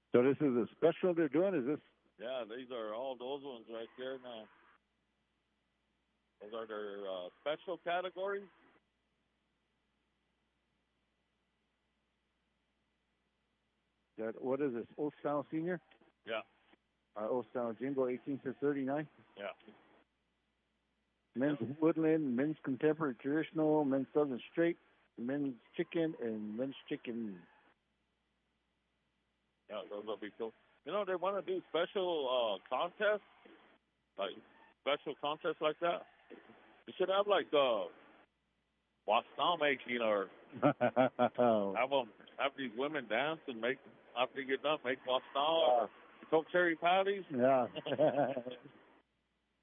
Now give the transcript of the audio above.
So this is a special they're doing? Is this? Yeah, these are all those ones right there now. Those are their special categories. What is this? Old Style Senior? Yeah. Old Style Jingle, 18 to 39. Yeah. Men's Woodland, men's Contemporary Traditional, men's Southern Straight, men's Chicken, and men's Chicken. Yeah, those will be cool. You know, they want to do special contests, like special contests like that. You should have like Boston making or have these women dance and make after you get done make Boston or Coke cherry patties. Yeah.